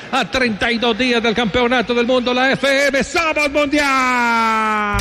a 32 días del campeonato del mundo, la FM. ¡Somos mundial!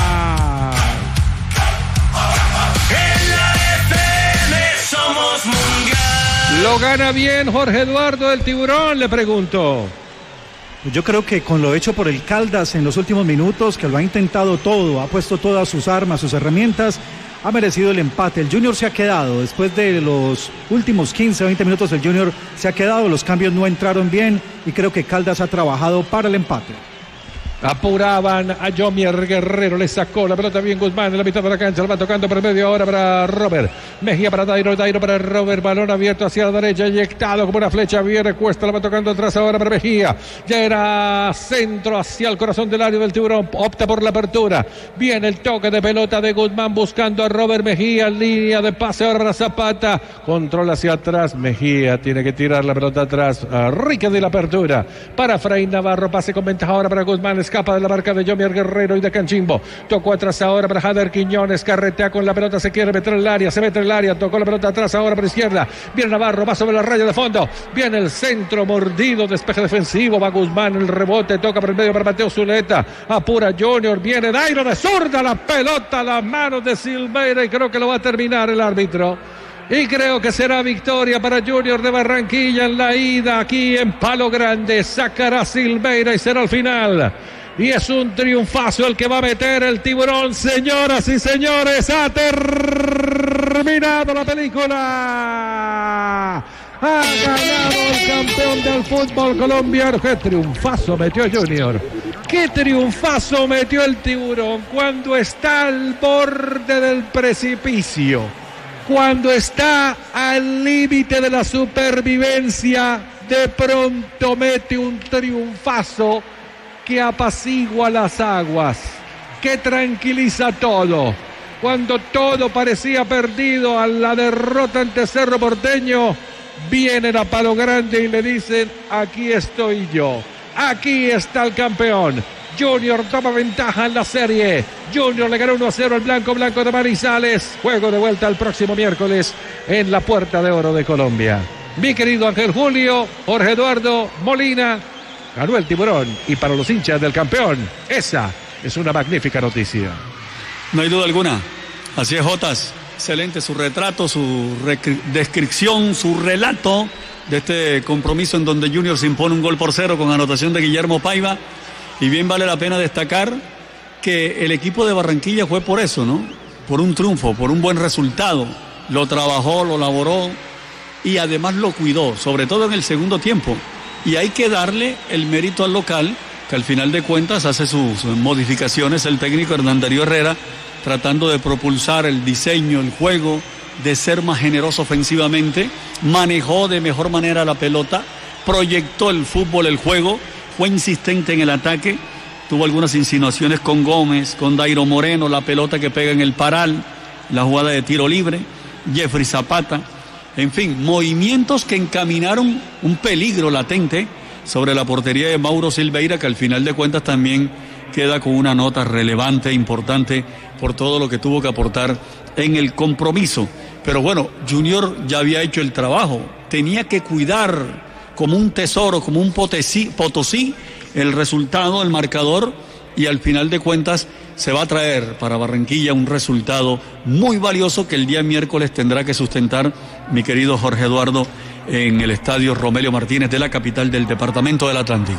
En la FM somos mundial. ¿Lo gana bien Jorge Eduardo el Tiburón? Le pregunto. Yo creo que con lo hecho por el Caldas en los últimos minutos, que lo ha intentado todo, ha puesto todas sus armas, sus herramientas, ha merecido el empate. El Junior se ha quedado, después de los últimos 15 o 20 minutos el Junior se ha quedado, los cambios no entraron bien y creo que Caldas ha trabajado para el empate. Apuraban a Yomier Guerrero, le sacó la pelota bien Guzmán en la mitad de la cancha, la va tocando por medio ahora para Robert, Mejía para Dairo para Robert, balón abierto hacia la derecha, inyectado como una flecha, viene Cuesta, la va tocando atrás ahora para Mejía, ya era centro hacia el corazón del área del Tiburón, opta por la apertura, viene el toque de pelota de Guzmán buscando a Robert Mejía, línea de pase ahora para Zapata, control hacia atrás, Mejía tiene que tirar la pelota atrás, Rique de la apertura para Fray Navarro, pase con ventaja ahora para Guzmán, escapa de la marca de Yomier Guerrero y de Canchimbo, tocó atrás ahora para Jader Quiñones, carretea con la pelota, se quiere meter en el área, se mete en el área, tocó la pelota atrás ahora por izquierda, viene Navarro, va sobre la raya de fondo, viene el centro mordido, despeje defensivo, va Guzmán, el rebote, toca por el medio para Mateo Zuleta, apura Junior, viene Dairo de zurda, la pelota a las manos de Silveira y creo que lo va a terminar el árbitro. Y creo que será victoria para Junior de Barranquilla en la ida aquí en Palo Grande, sacará Silveira y será el final. Y es un triunfazo el que va a meter el Tiburón, señoras y señores. Ha terminado la película. Ha ganado el campeón del fútbol colombiano. Qué triunfazo metió Junior. Qué triunfazo metió el Tiburón cuando está al borde del precipicio. Cuando está al límite de la supervivencia, de pronto mete un triunfazo que apacigua las aguas, que tranquiliza todo. Cuando todo parecía perdido a la derrota ante Cerro Porteño, vienen a Palo Grande y le dicen: aquí estoy yo, aquí está el campeón. Junior toma ventaja en la serie. Junior le ganó 1-0 al Blanco de Manizales. Juego de vuelta el próximo miércoles en la Puerta de Oro de Colombia. Mi querido Ángel Julio, Jorge Eduardo, Molina, ganó el Tiburón, y para los hinchas del campeón, esa es una magnífica noticia. No hay duda alguna. Así es, Jotas. Excelente su retrato, su descripción, su relato de este compromiso en donde Junior se impone 1-0 con anotación de Guillermo Paiva. Y bien vale la pena destacar que el equipo de Barranquilla fue por eso, ¿no? Por un triunfo, por un buen resultado. Lo trabajó, lo laboró y además lo cuidó, sobre todo en el segundo tiempo. Y hay que darle el mérito al local, que al final de cuentas hace sus modificaciones el técnico Hernán Darío Herrera, tratando de propulsar el diseño, el juego, de ser más generoso ofensivamente, manejó de mejor manera la pelota, proyectó el fútbol, el juego, fue insistente en el ataque, tuvo algunas insinuaciones con Gómez, con Dairo Moreno, la pelota que pega en el paral, la jugada de tiro libre, Jeffrey Zapata. En fin, movimientos que encaminaron un peligro latente sobre la portería de Mauro Silveira, que al final de cuentas también queda con una nota relevante, importante, por todo lo que tuvo que aportar en el compromiso. Pero bueno, Junior ya había hecho el trabajo, tenía que cuidar como un tesoro, como un Potosí, el resultado, el marcador, y al final de cuentas se va a traer para Barranquilla un resultado muy valioso que el día miércoles tendrá que sustentar mi querido Jorge Eduardo en el estadio Romelio Martínez de la capital del departamento del Atlántico.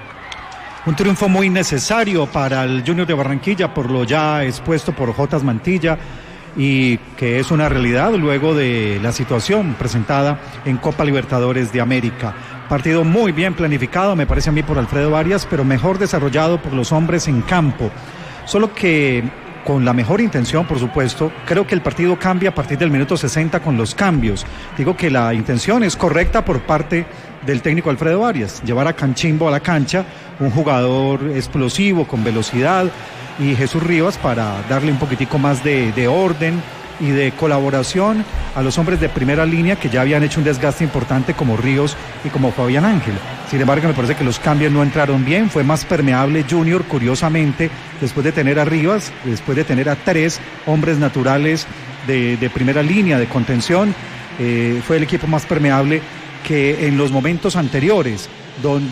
Un triunfo muy necesario para el Junior de Barranquilla por lo ya expuesto por Jotas Mantilla, y que es una realidad luego de la situación presentada en Copa Libertadores de América. Partido muy bien planificado, me parece a mí, por Alfredo Arias, pero mejor desarrollado por los hombres en campo. Solo que con la mejor intención, por supuesto, creo que el partido cambia a partir del minuto 60 con los cambios. Digo que la intención es correcta por parte del técnico Alfredo Arias, llevar a Canchimbo a la cancha, un jugador explosivo, con velocidad, y Jesús Rivas para darle un poquitico más de orden y de colaboración a los hombres de primera línea que ya habían hecho un desgaste importante, como Ríos y como Fabián Ángel. Sin embargo, me parece que los cambios no entraron bien, fue más permeable Junior, curiosamente, después de tener a Rivas, después de tener a 3 hombres naturales de primera línea, de contención, fue el equipo más permeable que en los momentos anteriores, donde